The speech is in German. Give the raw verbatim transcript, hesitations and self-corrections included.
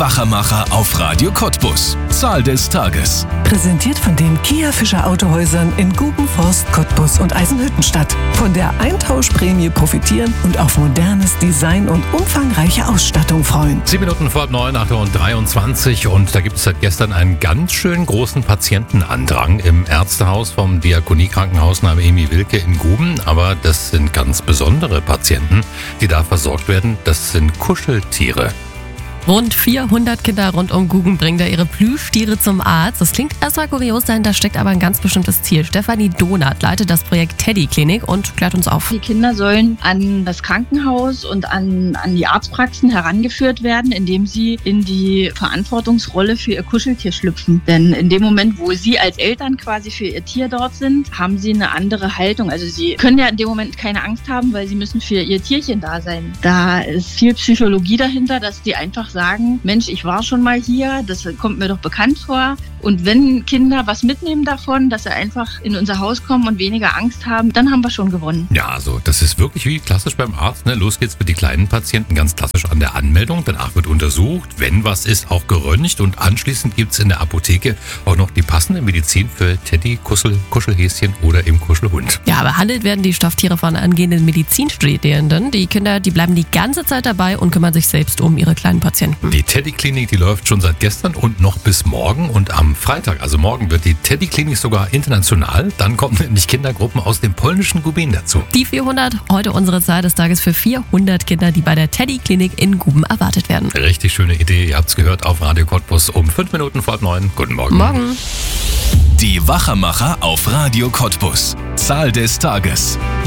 Wachermacher auf Radio Cottbus. Zahl des Tages. Präsentiert von den Kia Fischer Autohäusern in Guben, Forst, Cottbus und Eisenhüttenstadt. Von der Eintauschprämie profitieren und auf modernes Design und umfangreiche Ausstattung freuen. Sieben Minuten vor neun, acht Uhr dreiundzwanzig, und da gibt es seit gestern einen ganz schön großen Patientenandrang im Ärztehaus vom Diakonie-Krankenhaus Name Emi Wilke in Guben. Aber das sind ganz besondere Patienten, die da versorgt werden. Das sind Kuscheltiere. Rund vierhundert Kinder rund um Guben bringen da ihre Plüschtiere zum Arzt. Das klingt erstmal kurios, dahinter steckt aber ein ganz bestimmtes Ziel. Stefanie Donath leitet das Projekt Teddy Klinik und klärt uns auf. Die Kinder sollen an das Krankenhaus und an, an die Arztpraxen herangeführt werden, indem sie in die Verantwortungsrolle für ihr Kuscheltier schlüpfen. Denn in dem Moment, wo sie als Eltern quasi für ihr Tier dort sind, haben sie eine andere Haltung. Also sie können ja in dem Moment keine Angst haben, weil sie müssen für ihr Tierchen da sein. Da ist viel Psychologie dahinter, dass die einfach sagen, Mensch, ich war schon mal hier, das kommt mir doch bekannt vor. Und wenn Kinder was mitnehmen davon, dass sie einfach in unser Haus kommen und weniger Angst haben, dann haben wir schon gewonnen. Ja, also das ist wirklich wie klassisch beim Arzt. Ne? Los geht's mit den kleinen Patienten, ganz klassisch an der Anmeldung. Danach wird untersucht, wenn was ist, auch geröntgt. Und anschließend gibt's in der Apotheke auch noch die passende Medizin für Teddy, Kuschel, Kuschelhäschen oder eben Kuschelhund. Ja, behandelt werden die Stofftiere von angehenden Medizinstudierenden. Die Kinder, die bleiben die ganze Zeit dabei und kümmern sich selbst um ihre kleinen Patienten. Die Teddy-Klinik, die läuft schon seit gestern und noch bis morgen. Und am Freitag, also morgen, wird die Teddy-Klinik sogar international. Dann kommen nämlich Kindergruppen aus dem polnischen Guben dazu. Die vierhundert, heute unsere Zahl des Tages für vierhundert Kinder, die bei der Teddy-Klinik in Guben erwartet werden. Richtig schöne Idee. Ihr habt's gehört auf Radio Cottbus um fünf Minuten vor neun. Guten Morgen. Morgen. Die Wachermacher auf Radio Cottbus. Zahl des Tages.